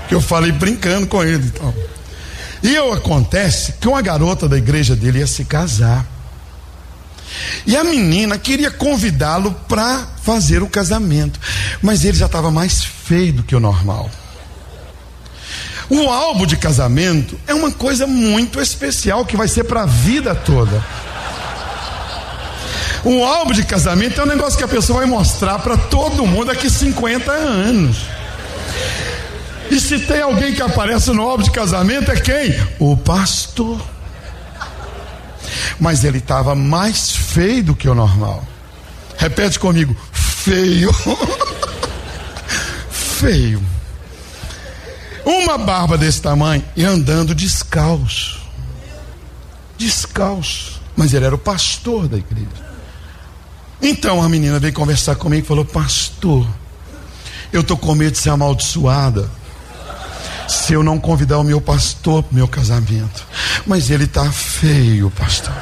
que eu falei brincando com ele, então. E acontece que uma garota da igreja dele ia se casar. E a menina queria convidá-lo para fazer o casamento, mas ele já estava mais feio do que o normal. O álbum de casamento é uma coisa muito especial que vai ser para a vida toda. O álbum de casamento é um negócio que a pessoa vai mostrar para todo mundo daqui 50 anos. E se tem alguém que aparece no álbum de casamento é quem? O pastor. Mas ele estava mais feio do que o normal. Repete comigo: feio. Feio. Uma barba desse tamanho e andando descalço. Descalço. Mas ele era o pastor da igreja. Então a menina veio conversar comigo e falou: pastor, eu estou com medo de ser amaldiçoada se eu não convidar o meu pastor para o meu casamento. Mas ele está feio, pastor.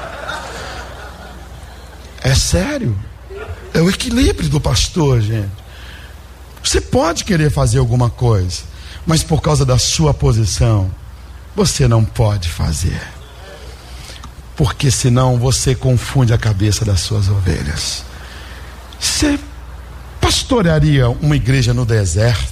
É sério. É o equilíbrio do pastor, gente. Você pode querer fazer alguma coisa, mas por causa da sua posição, você não pode fazer. Porque senão você confunde a cabeça das suas ovelhas. Você pastorearia uma igreja no deserto?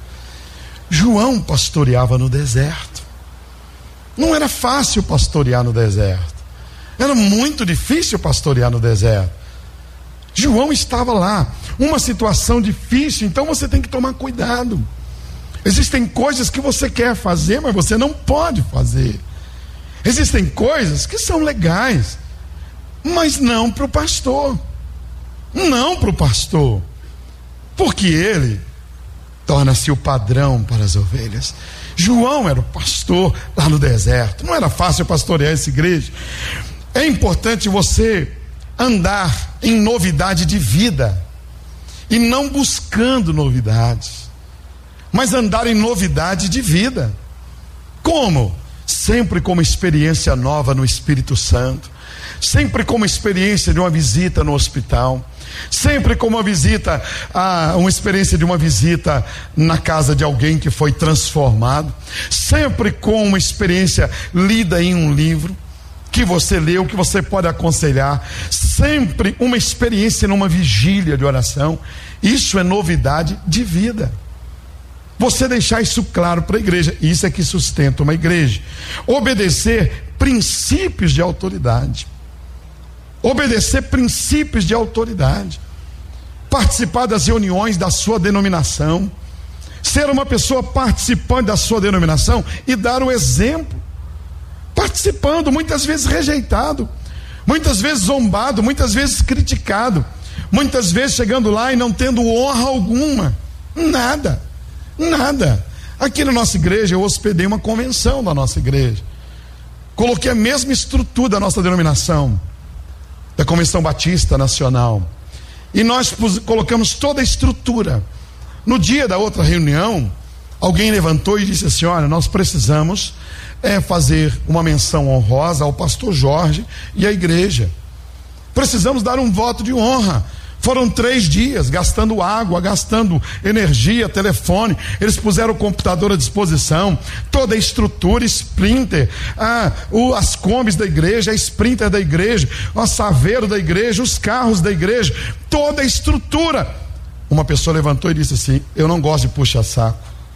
João pastoreava no deserto. Não era fácil pastorear no deserto. Era muito difícil pastorear no deserto. João estava lá, uma situação difícil, então você tem que tomar cuidado. Existem coisas que você quer fazer, mas você não pode fazer. Existem coisas que são legais, mas não para o pastor. Não para o pastor. Porque ele torna-se o padrão para as ovelhas. João era o pastor lá no deserto. Não era fácil pastorear essa igreja. É importante você andar em novidade de vida e não buscando novidades, mas andar em novidade de vida. Como? Sempre com uma experiência nova no Espírito Santo, sempre com uma experiência de uma visita no hospital, sempre com uma visita, uma experiência de uma visita na casa de alguém que foi transformado, sempre com uma experiência lida em um livro que você leu, que você pode aconselhar, sempre uma experiência numa vigília de oração. Isso é novidade de vida. Você deixar isso claro para a igreja, isso é que sustenta uma igreja. Obedecer princípios de autoridade. Obedecer princípios de autoridade. Participar das reuniões da sua denominação. Ser uma pessoa participante da sua denominação e dar o exemplo. Participando, muitas vezes rejeitado, muitas vezes zombado, muitas vezes criticado, muitas vezes chegando lá e não tendo honra alguma. Nada. Aqui na nossa igreja eu hospedei uma convenção da nossa igreja. Coloquei a mesma estrutura da nossa denominação, da Convenção Batista Nacional, e nós colocamos toda a estrutura. No dia da outra reunião, alguém levantou e disse assim: olha, nós precisamos fazer uma menção honrosa ao pastor Jorge e à igreja. Precisamos dar um voto de honra. Foram 3 dias gastando água, gastando energia, telefone. Eles puseram o computador à disposição, toda a estrutura, Sprinter, as combis da igreja, a Sprinter da igreja, o saveiro da igreja, os carros da igreja, toda a estrutura. Uma pessoa levantou e disse assim: eu não gosto de puxa-saco.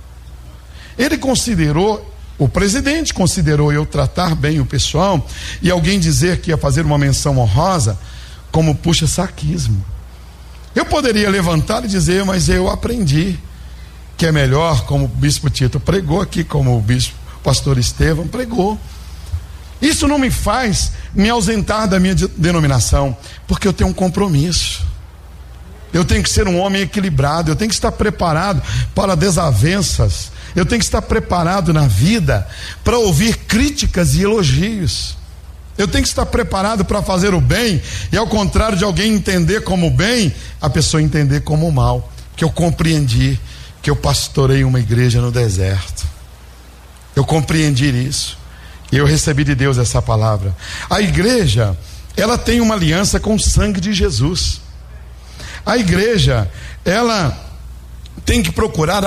Ele considerou, o presidente considerou eu tratar bem o pessoal e alguém dizer que ia fazer uma menção honrosa como puxa-saquismo. Eu poderia levantar e dizer: mas eu aprendi que é melhor, como o bispo Tito pregou aqui, como o bispo pastor Estevão pregou. Isso não me faz me ausentar da minha denominação, porque eu tenho um compromisso. Eu tenho que ser um homem equilibrado, eu tenho que estar preparado para desavenças, eu tenho que estar preparado na vida para ouvir críticas e elogios. Eu tenho que estar preparado para fazer o bem, e ao contrário de alguém entender como bem, a pessoa entender como mal. Que eu compreendi que eu pastorei uma igreja no deserto. Eu compreendi isso, e eu recebi de Deus essa palavra. A igreja, ela tem uma aliança com o sangue de Jesus. A igreja, ela tem que procurar